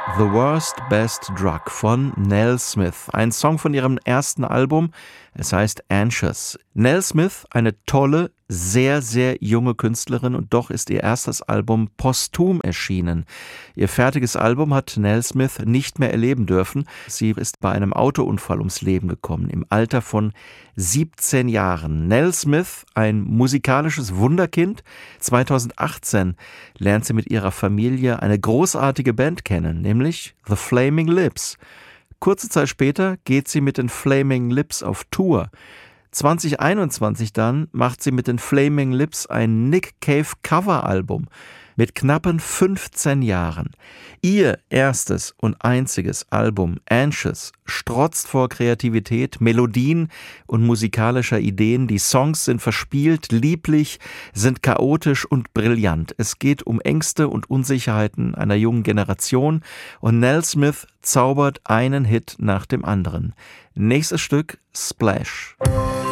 The Worst Best Drug von Nell Smith. Ein Song von ihrem ersten Album. Es heißt Anxious. Nell Smith, eine tolle, sehr, sehr junge Künstlerin und doch ist ihr erstes Album posthum erschienen. Ihr fertiges Album hat Nell Smith nicht mehr erleben dürfen. Sie ist bei einem Autounfall ums Leben gekommen, im Alter von 17 Jahren. Nell Smith, ein musikalisches Wunderkind. 2018 lernt sie mit ihrer Familie eine großartige Band kennen, nämlich The Flaming Lips. Kurze Zeit später geht sie mit den Flaming Lips auf Tour. 2021 dann macht sie mit den Flaming Lips ein Nick Cave Coveralbum mit knappen 15 Jahren. Ihr erstes und einziges Album Anxious strotzt vor Kreativität, Melodien und musikalischer Ideen. Die Songs sind verspielt, lieblich, sind chaotisch und brillant. Es geht um Ängste und Unsicherheiten einer jungen Generation und Nell Smith zaubert einen Hit nach dem anderen. Nächstes Stück Splash.